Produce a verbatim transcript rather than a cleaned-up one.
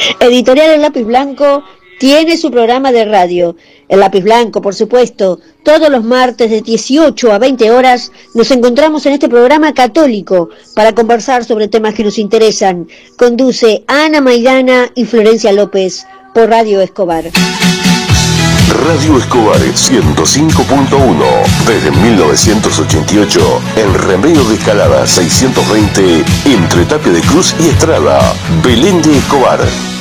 Editorial El Lápiz Blanco tiene su programa de radio. El Lápiz Blanco, por supuesto, todos los martes de dieciocho a veinte horas nos encontramos en este programa católico para conversar sobre temas que nos interesan. Conduce Ana Maidana y Florencia López por Radio Escobar. Radio Escobar ciento cinco punto uno. Desde mil novecientos ochenta y ocho, en Remedio de Escalada seiscientos veinte, entre Tapia de Cruz y Estrada, Belén de Escobar.